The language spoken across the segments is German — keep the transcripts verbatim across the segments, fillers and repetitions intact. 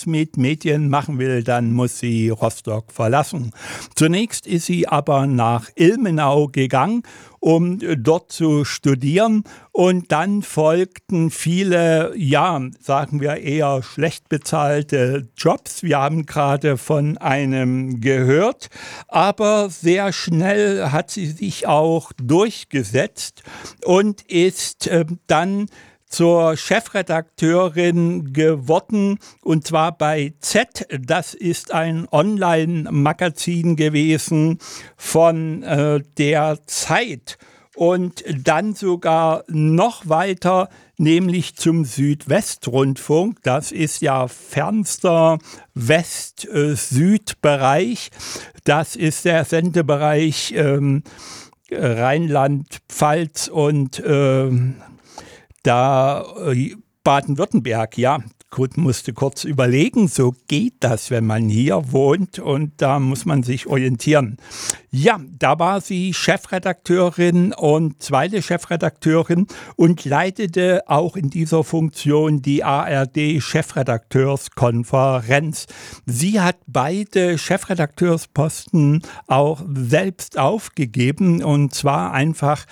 was mit Medien machen will, dann muss sie Rostock verlassen. Zunächst ist sie aber nach Ilmenau gegangen, um dort zu studieren. Und dann folgten viele, ja, sagen wir eher schlecht bezahlte Jobs. Wir haben gerade von einem gehört. Aber sehr schnell hat sie sich auch durchgesetzt und ist äh, dann zur Chefredakteurin geworden, und zwar bei Z. Das ist ein Online-Magazin gewesen von äh, der Zeit. Und dann sogar noch weiter, nämlich zum Südwestrundfunk. Das ist ja fernster West-Süd-Bereich. Das ist der Sendebereich ähm, Rheinland-Pfalz und äh, da äh, Baden-Württemberg, ja. Gut, musste kurz überlegen, so geht das, wenn man hier wohnt, und da muss man sich orientieren. Ja, da war sie Chefredakteurin und zweite Chefredakteurin und leitete auch in dieser Funktion die A R D-Chefredakteurskonferenz. Sie hat beide Chefredakteursposten auch selbst aufgegeben, und zwar einfach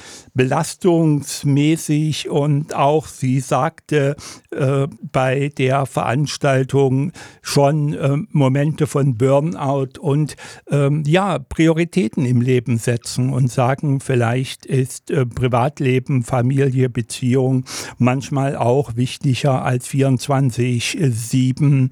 belastungsmäßig, und auch sie sagte äh, bei der Veranstaltung schon äh, Momente von Burnout und ähm, ja, Prioritäten im Leben setzen und sagen, vielleicht ist äh, Privatleben, Familie, Beziehung manchmal auch wichtiger als vierundzwanzig sieben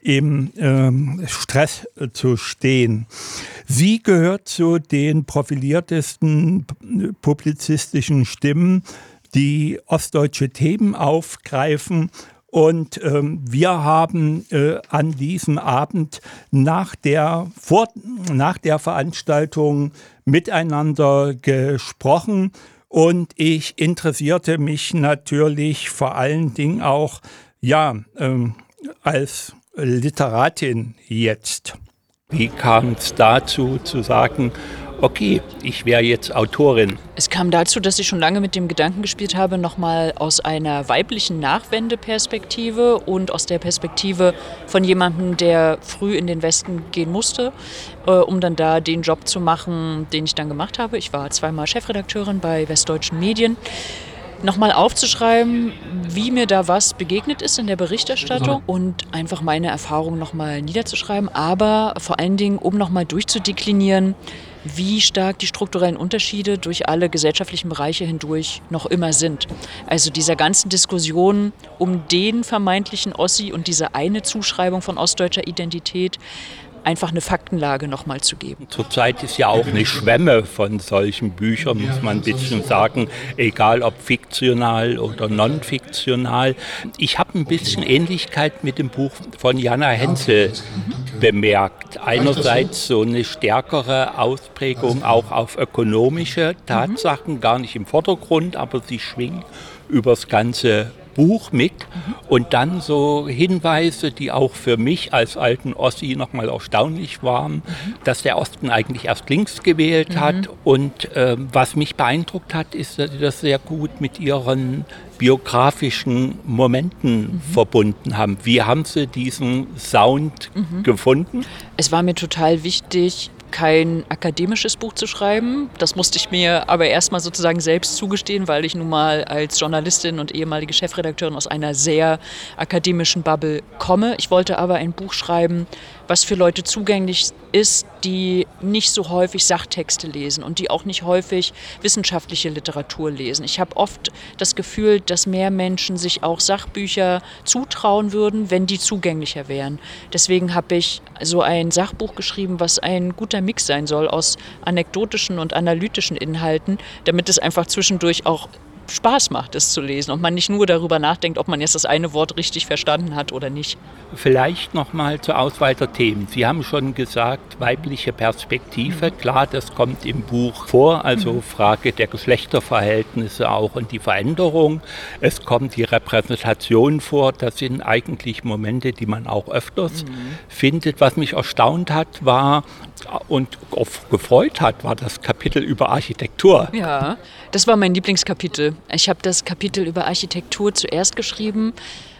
im ähm, Stress äh, zu stehen. Sie gehört zu den profiliertesten publizistischen Stimmen, die ostdeutsche Themen aufgreifen. Und ähm, wir haben äh, an diesem Abend nach der, vor, nach der Veranstaltung miteinander gesprochen. Und ich interessierte mich natürlich vor allen Dingen auch, ja, ähm, als Literatin jetzt. Wie kam es dazu, zu sagen, okay, ich wäre jetzt Autorin? Es kam dazu, dass ich schon lange mit dem Gedanken gespielt habe, nochmal aus einer weiblichen Nachwendeperspektive und aus der Perspektive von jemandem, der früh in den Westen gehen musste, äh, um dann da den Job zu machen, den ich dann gemacht habe. Ich war zweimal Chefredakteurin bei Westdeutschen Medien. Nochmal aufzuschreiben, wie mir da was begegnet ist in der Berichterstattung und einfach meine Erfahrungen nochmal niederzuschreiben, aber vor allen Dingen, um nochmal durchzudeklinieren, wie stark die strukturellen Unterschiede durch alle gesellschaftlichen Bereiche hindurch noch immer sind. Also dieser ganzen Diskussion um den vermeintlichen Ossi und diese eine Zuschreibung von ostdeutscher Identität einfach eine Faktenlage nochmal zu geben. Zurzeit ist ja auch eine Schwemme von solchen Büchern, muss man ein bisschen sagen, egal ob fiktional oder non-fiktional. Ich habe ein bisschen Ähnlichkeit mit dem Buch von Jana Hensel bemerkt. Einerseits so eine stärkere Ausprägung auch auf ökonomische Tatsachen, gar nicht im Vordergrund, aber sie schwingen übers ganze Buch mit, und dann so Hinweise, die auch für mich als alten Ossi nochmal erstaunlich waren, mhm. dass der Osten eigentlich erst links gewählt mhm. hat, und äh, was mich beeindruckt hat, ist, dass sie das sehr gut mit ihren biografischen Momenten mhm. verbunden haben. Wie haben Sie diesen Sound mhm. gefunden? Es war mir total wichtig, kein akademisches Buch zu schreiben. Das musste ich mir aber erstmal sozusagen selbst zugestehen, weil ich nun mal als Journalistin und ehemalige Chefredakteurin aus einer sehr akademischen Bubble komme. Ich wollte aber ein Buch schreiben, was für Leute zugänglich ist, die nicht so häufig Sachtexte lesen und die auch nicht häufig wissenschaftliche Literatur lesen. Ich habe oft das Gefühl, dass mehr Menschen sich auch Sachbücher zutrauen würden, wenn die zugänglicher wären. Deswegen habe ich so ein Sachbuch geschrieben, was ein guter Mix sein soll aus anekdotischen und analytischen Inhalten, damit es einfach zwischendurch auch Spaß macht, es zu lesen und man nicht nur darüber nachdenkt, ob man jetzt das eine Wort richtig verstanden hat oder nicht. Vielleicht nochmal zur Auswahl der Themen. Sie haben schon gesagt, weibliche Perspektive. Mhm. Klar, das kommt im Buch vor, also mhm. Frage der Geschlechterverhältnisse auch und die Veränderung. Es kommt die Repräsentation vor. Das sind eigentlich Momente, die man auch öfters mhm. findet. Was mich erstaunt hat, war und gefreut hat, war das Kapitel über Architektur. Ja, das war mein Lieblingskapitel. Ich habe das Kapitel über Architektur zuerst geschrieben,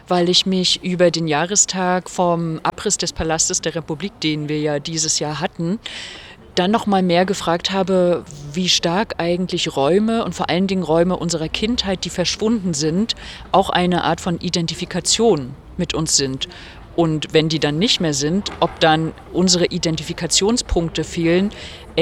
weil ich mich über den Jahrestag vom Abriss des Palastes der Republik, den wir ja dieses Jahr hatten, dann noch mal mehr gefragt habe, wie stark eigentlich Räume und vor allen Dingen Räume unserer Kindheit, die verschwunden sind, auch eine Art von Identifikation mit uns sind. Und wenn die dann nicht mehr sind, ob dann unsere Identifikationspunkte fehlen,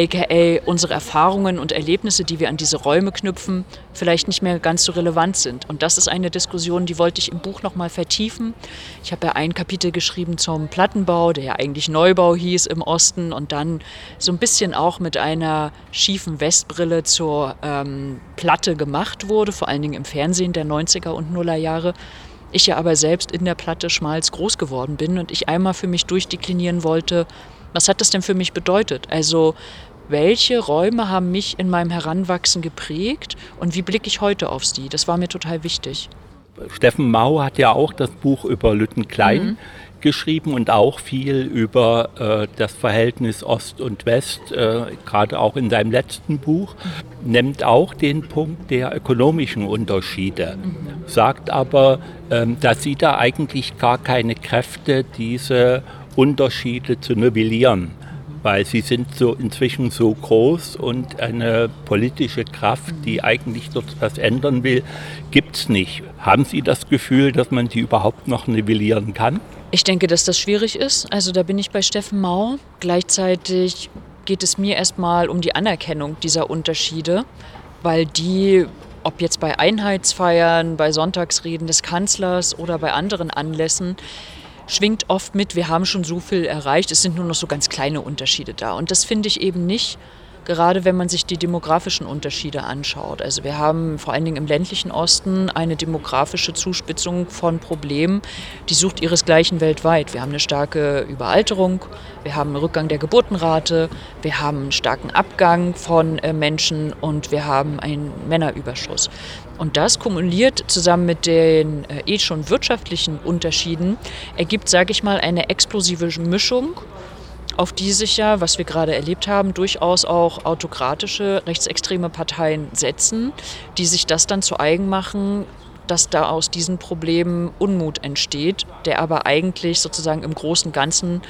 aka unsere Erfahrungen und Erlebnisse, die wir an diese Räume knüpfen, vielleicht nicht mehr ganz so relevant sind. Und das ist eine Diskussion, die wollte ich im Buch noch mal vertiefen. Ich habe ja ein Kapitel geschrieben zum Plattenbau, der ja eigentlich Neubau hieß im Osten und dann so ein bisschen auch mit einer schiefen Westbrille zur ähm, Platte gemacht wurde, vor allen Dingen im Fernsehen der neunziger und Nuller Jahre. Ich ja aber selbst in der Platte Schmalz groß geworden bin und ich einmal für mich durchdeklinieren wollte, was hat das denn für mich bedeutet? Also welche Räume haben mich in meinem Heranwachsen geprägt und wie blicke ich heute auf sie? Das war mir total wichtig. Steffen Mau hat ja auch das Buch über Lüttenklein mhm. geschrieben und auch viel über äh, das Verhältnis Ost und West, äh, gerade auch in seinem letzten Buch, mhm. nimmt auch den Punkt der ökonomischen Unterschiede, mhm. sagt aber, ähm, dass sieht er eigentlich gar keine Kräfte, diese Unterschiede zu nivellieren. Weil sie sind so inzwischen so groß und eine politische Kraft, die eigentlich dort was ändern will, gibt es nicht. Haben Sie das Gefühl, dass man die überhaupt noch nivellieren kann? Ich denke, dass das schwierig ist. Also da bin ich bei Steffen Mau. Gleichzeitig geht es mir erstmal um die Anerkennung dieser Unterschiede, weil die, ob jetzt bei Einheitsfeiern, bei Sonntagsreden des Kanzlers oder bei anderen Anlässen, schwingt oft mit, wir haben schon so viel erreicht, es sind nur noch so ganz kleine Unterschiede da. Und das finde ich eben nicht, gerade wenn man sich die demografischen Unterschiede anschaut. Also wir haben vor allen Dingen im ländlichen Osten eine demografische Zuspitzung von Problemen, die sucht ihresgleichen weltweit. Wir haben eine starke Überalterung, wir haben einen Rückgang der Geburtenrate, wir haben einen starken Abgang von Menschen und wir haben einen Männerüberschuss. Und das kumuliert zusammen mit den äh, eh schon wirtschaftlichen Unterschieden, ergibt, sage ich mal, eine explosive Mischung, auf die sich ja, was wir gerade erlebt haben, durchaus auch autokratische, rechtsextreme Parteien setzen, die sich das dann zu eigen machen, dass da aus diesen Problemen Unmut entsteht, der aber eigentlich sozusagen im großen Ganzen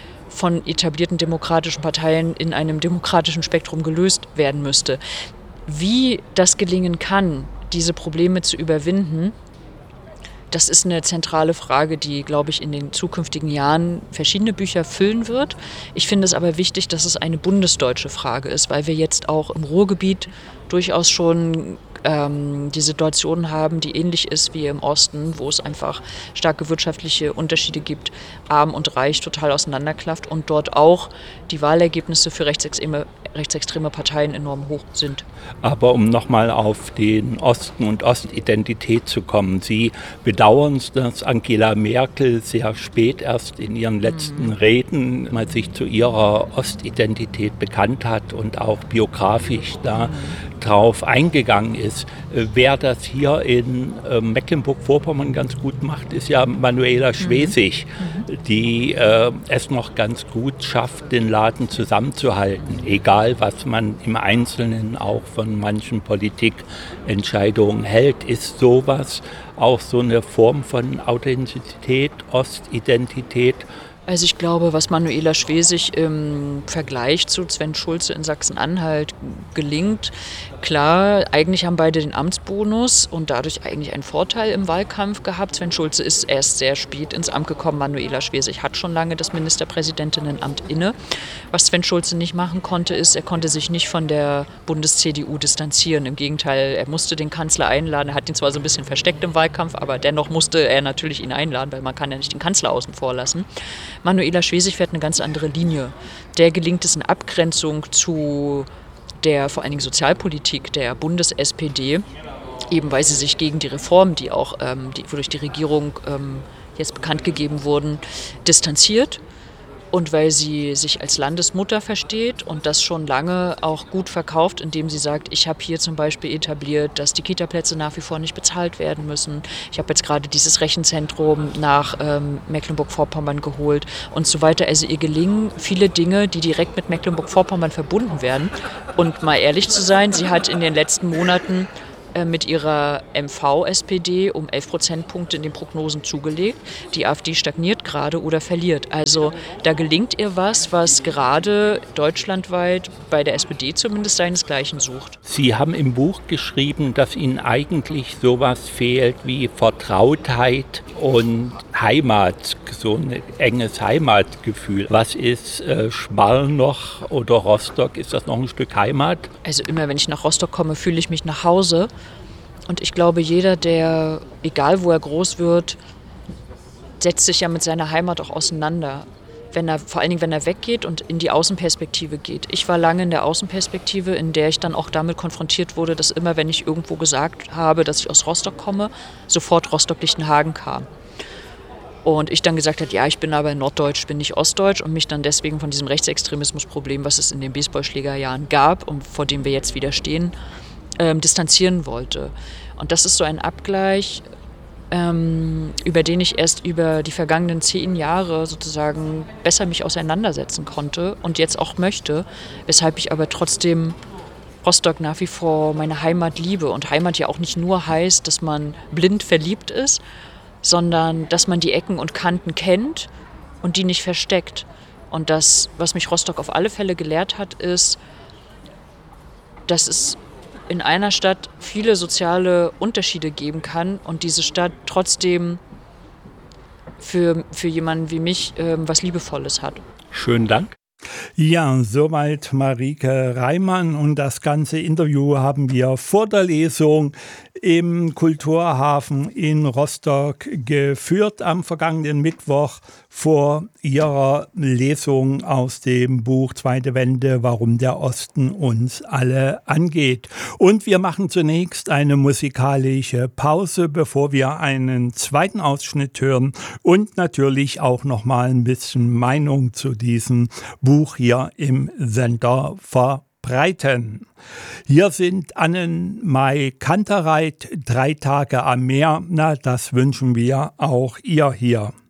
von etablierten demokratischen Parteien in einem demokratischen Spektrum gelöst werden müsste. Wie das gelingen kann, diese Probleme zu überwinden, das ist eine zentrale Frage, die, glaube ich, in den zukünftigen Jahren verschiedene Bücher füllen wird. Ich finde es aber wichtig, dass es eine bundesdeutsche Frage ist, weil wir jetzt auch im Ruhrgebiet durchaus schon ähm, die Situation haben, die ähnlich ist wie im Osten, wo es einfach starke wirtschaftliche Unterschiede gibt, arm und reich total auseinanderklafft und dort auch die Wahlergebnisse für rechtsextreme, rechtsextreme Parteien enorm hoch sind. Aber um nochmal auf den Osten und Ostidentität zu kommen, Sie bedauern es, dass Angela Merkel sehr spät erst in ihren letzten mhm. Reden mal sich zu ihrer Ostidentität bekannt hat und auch biografisch da mhm. drauf eingegangen ist. Wer das hier in äh, Mecklenburg-Vorpommern ganz gut macht, ist ja Manuela Schwesig, mhm. die äh, es noch ganz gut schafft, den Laden zusammenzuhalten, egal was man im Einzelnen auch von manchen Politikentscheidungen hält. Ist sowas auch so eine Form von Authentizität, Ostidentität? Also ich glaube, was Manuela Schwesig im Vergleich zu Sven Schulze in Sachsen-Anhalt gelingt, klar, eigentlich haben beide den Amtsbonus und dadurch eigentlich einen Vorteil im Wahlkampf gehabt. Sven Schulze ist erst sehr spät ins Amt gekommen, Manuela Schwesig hat schon lange das Ministerpräsidentinnenamt inne. Was Sven Schulze nicht machen konnte, ist, er konnte sich nicht von der Bundes-C D U distanzieren. Im Gegenteil, er musste den Kanzler einladen. Er hat ihn zwar so ein bisschen versteckt im Wahlkampf, aber dennoch musste er natürlich ihn einladen, weil man kann ja nicht den Kanzler außen vor lassen. Manuela Schwesig fährt eine ganz andere Linie. Der gelingt es in Abgrenzung zu der vor allen Dingen Sozialpolitik der Bundes-S P D, eben weil sie sich gegen die Reformen, die auch ähm, die, wodurch die Regierung ähm, jetzt bekannt gegeben wurden, distanziert. Und weil sie sich als Landesmutter versteht und das schon lange auch gut verkauft, indem sie sagt, ich habe hier zum Beispiel etabliert, dass die Kita-Plätze nach wie vor nicht bezahlt werden müssen. Ich habe jetzt gerade dieses Rechenzentrum nach ähm, Mecklenburg-Vorpommern geholt und so weiter. Also ihr gelingen viele Dinge, die direkt mit Mecklenburg-Vorpommern verbunden werden. Und mal ehrlich zu sein, sie hat in den letzten Monaten mit ihrer M V-S P D um elf Prozentpunkte in den Prognosen zugelegt. Die AfD stagniert gerade oder verliert. Also da gelingt ihr was, was gerade deutschlandweit bei der S P D zumindest seinesgleichen sucht. Sie haben im Buch geschrieben, dass Ihnen eigentlich sowas fehlt wie Vertrautheit und Heimat, so ein enges Heimatgefühl. Was ist äh, Schmarrnoch oder Rostock? Ist das noch ein Stück Heimat? Also immer, wenn ich nach Rostock komme, fühle ich mich nach Hause. Und ich glaube, jeder, der, egal wo er groß wird, setzt sich ja mit seiner Heimat auch auseinander. Wenn er, vor allen Dingen, wenn er weggeht und in die Außenperspektive geht. Ich war lange in der Außenperspektive, in der ich dann auch damit konfrontiert wurde, dass immer, wenn ich irgendwo gesagt habe, dass ich aus Rostock komme, sofort Rostock-Lichtenhagen kam. Und ich dann gesagt habe, ja, ich bin aber Norddeutsch, ich bin nicht Ostdeutsch und mich dann deswegen von diesem Rechtsextremismusproblem, was es in den Baseballschlägerjahren gab und vor dem wir jetzt wieder stehen, ähm, distanzieren wollte. Und das ist so ein Abgleich, ähm, über den ich erst über die vergangenen zehn Jahre sozusagen besser mich auseinandersetzen konnte und jetzt auch möchte, weshalb ich aber trotzdem Rostock nach wie vor meine Heimat liebe. Und Heimat ja auch nicht nur heißt, dass man blind verliebt ist, sondern dass man die Ecken und Kanten kennt und die nicht versteckt. Und das, was mich Rostock auf alle Fälle gelehrt hat, ist, dass es in einer Stadt viele soziale Unterschiede geben kann und diese Stadt trotzdem für, für jemanden wie mich äh, was Liebevolles hat. Schönen Dank. Ja, soweit Marike Reimann und das ganze Interview haben wir vor der Lesung im Kulturhafen in Rostock geführt am vergangenen Mittwoch vor ihrer Lesung aus dem Buch Zweite Wende, warum der Osten uns alle angeht. Und wir machen zunächst eine musikalische Pause, bevor wir einen zweiten Ausschnitt hören und natürlich auch noch mal ein bisschen Meinung zu diesem Buch hier im Sender verbreiten. Hier sind Annenmai Kantereit, drei Tage am Meer. Na, das wünschen wir auch ihr hier.